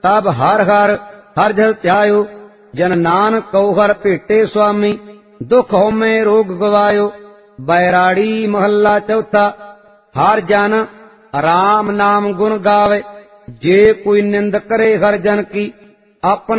तब हर हर हर जल ध्यायो। जन नानक कहो हर भेटे स्वामी, दुख होमे रोग गवायो। बैराड़ी महला चौथा। हर जन राम नाम गुण गावे, जे कोई निंद करे हर जन की। अपन